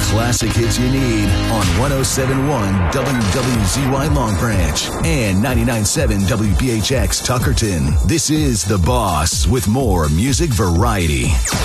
classic hits you need on 107.1 WWZY Long Branch and 99.7 WBHX Tuckerton. This is The Boss with more music variety.